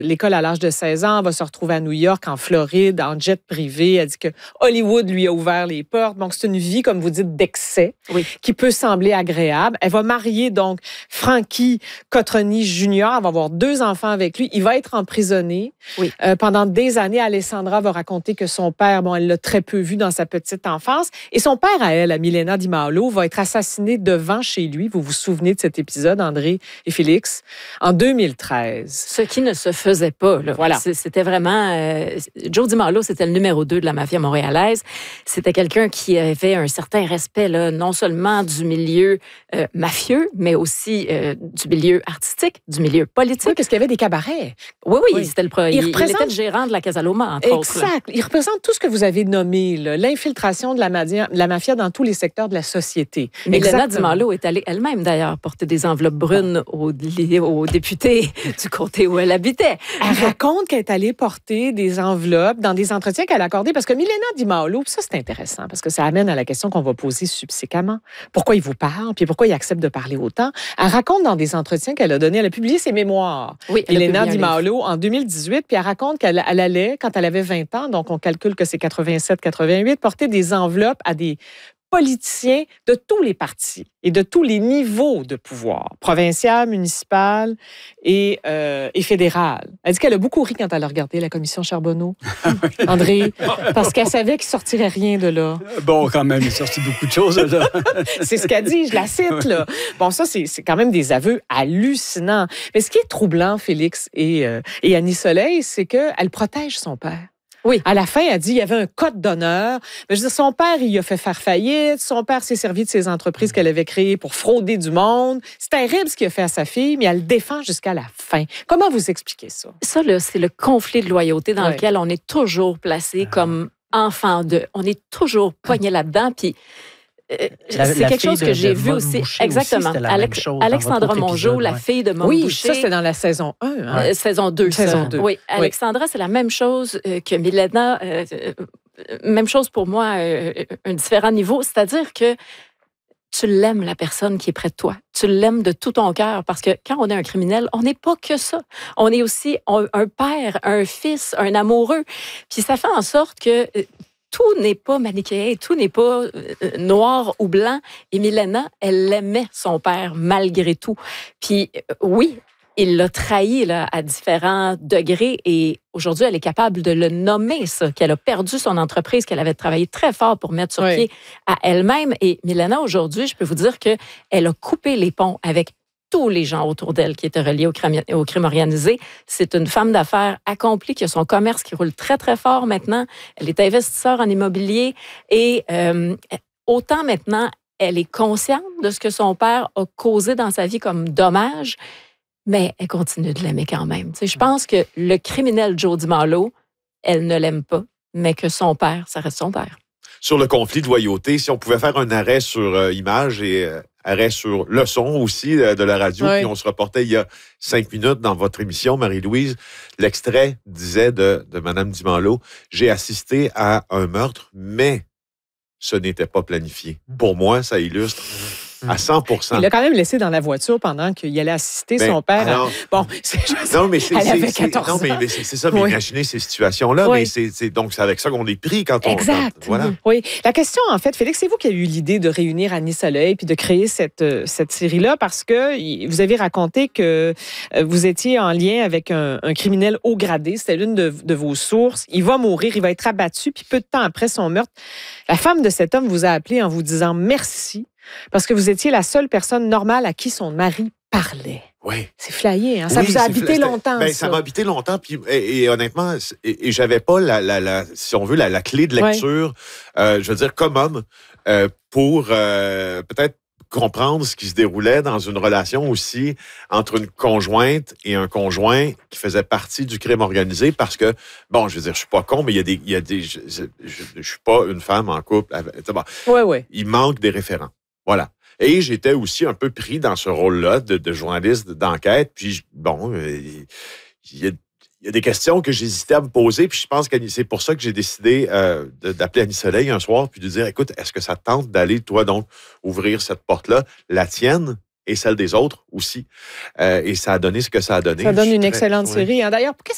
l'école à l'âge de 16 ans, elle va se retrouver à New York, en Floride, en jet privé. Elle dit que Hollywood lui a ouvert les portes. Donc, c'est une vie, comme vous dites, d'excès, qui peut sembler agréable. Elle va marier, donc, Frankie Cotroni Jr. Elle va avoir 2 enfants avec lui. Il va être emprisonné. Pendant des années, Alessandra va raconter que son père, elle l'a très peu vu dans sa petite enfance. Et son père, à elle, à Milena Di Maolo, va être assassiné devant chez lui. Vous vous souvenez de cet épisode, André et Félix, en 2013. Ce qui ne se faisait pas. Là. Voilà. C'était vraiment... Joe Di Maolo, c'était le numéro 2 de la mafia montréalaise. C'était quelqu'un qui avait un certain respect, là, non seulement du milieu mafieux, mais aussi du milieu artistique, du milieu politique. Oui, parce qu'il y avait des cabarets. Oui. C'était il représente... était le gérant de la Casa Loma, entre autres. Exact. Il représente tout ce que vous avez nommé, là, l'infiltration de la mafia dans tous les secteurs de la société. Milena Di Maolo est allée elle-même, d'ailleurs, porter des enveloppes brunes aux députés du comté où elle habitait. Elle raconte qu'elle est allée porter des enveloppes dans des entretiens qu'elle a accordés parce que Milena Di Maolo, ça c'est intéressant parce que ça amène à la question qu'on va poser subséquemment. Pourquoi il vous parle, puis pourquoi il accepte de parler autant? Elle raconte dans des entretiens qu'elle a donnés, elle a publié ses mémoires. Oui, Milena Di Maolo en 2018, puis elle raconte qu'elle allait, quand elle avait 20 ans, donc on calcule que c'est 87-88, porter des enveloppes à des politiciens de tous les partis et de tous les niveaux de pouvoir, provincial, municipal et fédéral. Elle dit qu'elle a beaucoup ri quand elle a regardé la commission Charbonneau, André, parce qu'elle savait qu'il ne sortirait rien de là. Bon, quand même, il est sorti beaucoup de choses là. C'est ce qu'elle dit, je la cite, là. Bon, ça, c'est quand même des aveux hallucinants. Mais ce qui est troublant, Félix et Annie Soleil, c'est qu'elle protège son père. Oui. À la fin, elle dit qu'il y avait un code d'honneur. Mais je veux dire, son père, il a fait faire faillite. Son père s'est servi de ses entreprises qu'elle avait créées pour frauder du monde. C'est terrible ce qu'il a fait à sa fille, mais elle le défend jusqu'à la fin. Comment vous expliquez ça? Ça, là, c'est le conflit de loyauté dans lequel on est toujours placé comme enfant de... On est toujours poigné là-dedans, puis... c'est quelque chose que j'ai vu aussi. Exactement. Alexandra Mongeau, la fille de Maude Boucher. Oui, ça, c'était dans la saison 1. Hein? Saison 2. Saison 2. Oui, Alexandra, c'est la même chose que Milena. Même chose pour moi, un différent niveau. C'est-à-dire que tu l'aimes, la personne qui est près de toi. Tu l'aimes de tout ton cœur parce que quand on est un criminel, on n'est pas que ça. On est aussi un père, un fils, un amoureux. Puis ça fait en sorte que... tout n'est pas manichéen, tout n'est pas noir ou blanc. Et Milena, elle aimait son père malgré tout. Puis oui, il l'a trahi là, à différents degrés et aujourd'hui, elle est capable de le nommer, ça, qu'elle a perdu son entreprise, qu'elle avait travaillé très fort pour mettre sur pied à elle-même. Et Milena, aujourd'hui, je peux vous dire qu'elle a coupé les ponts avec tous les gens autour d'elle qui étaient reliés au crime organisé. C'est une femme d'affaires accomplie qui a son commerce qui roule très, très fort maintenant. Elle est investisseur en immobilier et autant maintenant, elle est consciente de ce que son père a causé dans sa vie comme dommage, mais elle continue de l'aimer quand même. Tu sais, je pense que le criminel Joe Di Maolo, elle ne l'aime pas, mais que son père, ça reste son père. Sur le conflit de loyauté, si on pouvait faire un arrêt sur image et arrêt sur le son aussi de la radio, puis on se reportait il y a 5 minutes dans votre émission, Marie-Louise, l'extrait disait de Mme Di Maolo, « J'ai assisté à un meurtre, mais ce n'était pas planifié. » Pour moi, ça illustre à 100%. Il l'a quand même laissé dans la voiture pendant qu'il allait assister son père. Alors, bon, non, mais c'est, elle avait 14 ans. Non, mais c'est ça, mais imaginez ces situations-là. Mais donc, c'est avec ça qu'on est pris quand on... Exact. Voilà. Oui. La question, en fait, Félix, c'est vous qui avez eu l'idée de réunir Annie Soleil puis de créer cette série-là parce que vous avez raconté que vous étiez en lien avec un criminel haut gradé. C'était l'une de vos sources. Il va mourir, il va être abattu. Puis peu de temps après son meurtre, la femme de cet homme vous a appelé en vous disant merci parce que vous étiez la seule personne normale à qui son mari parlait. Oui. C'est flyé, hein? Ça vous a habité longtemps, ça. Ça m'a habité longtemps, puis et honnêtement, et j'avais pas si on veut, la clé de lecture, je veux dire, comme homme, pour peut-être comprendre ce qui se déroulait dans une relation aussi entre une conjointe et un conjoint qui faisait partie du crime organisé, parce que, bon, je veux dire, je suis pas con, mais il y a des je suis pas une femme en couple. Il manque des référents. Voilà. Et j'étais aussi un peu pris dans ce rôle-là de journaliste d'enquête. Puis, bon, il y a des questions que j'hésitais à me poser. Puis je pense que c'est pour ça que j'ai décidé d'appeler Annie Soleil un soir puis de dire, écoute, est-ce que ça te tente d'aller, toi, donc, ouvrir cette porte-là, la tienne et celle des autres aussi. Et ça a donné ce que ça a donné. Ça donne une excellente série. Hein. D'ailleurs, qu'est-ce